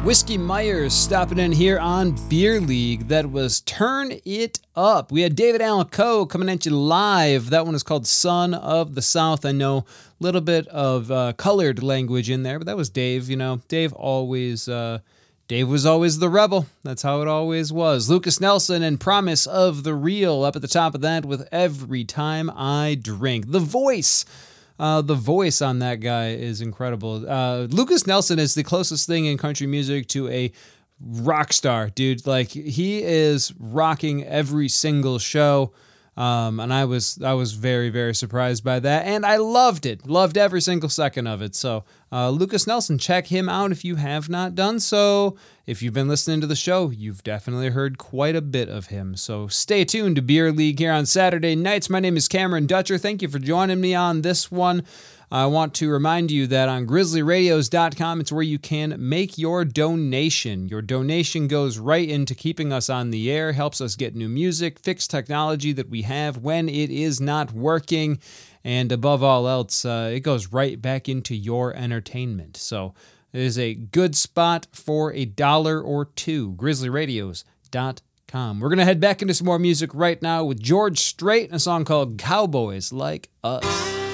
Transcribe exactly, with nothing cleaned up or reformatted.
Whiskey Myers stopping in here on Beer League. That was Turn It Up. We had David Allan Coe coming at you live. That one is called Son of the South. I know a little bit of uh, colored language in there, but that was Dave. You know, Dave always, uh, Dave was always the rebel. That's how it always was. Lucas Nelson and Promise of the Real up at the top of that with Every Time I Drink. The voice. Uh, the voice on that guy is incredible. Uh, Lucas Nelson is the closest thing in country music to a rock star, dude. Like, he is rocking every single show. Um, and I was I was very, very surprised by that. And I loved it. Loved every single second of it. So uh, Lucas Nelson, check him out if you have not done so. If you've been listening to the show, you've definitely heard quite a bit of him. So stay tuned to Beer League here on Saturday nights. My name is Cameron Dutcher. Thank you for joining me on this one. I want to remind you that on grizzly radios dot com, it's where you can make your donation. Your donation goes right into keeping us on the air, helps us get new music, fix technology that we have when it is not working, and above all else, uh, it goes right back into your entertainment. So it is a good spot for a dollar or two, grizzly radios dot com. We're going to head back into some more music right now with George Strait and a song called Cowboys Like Us.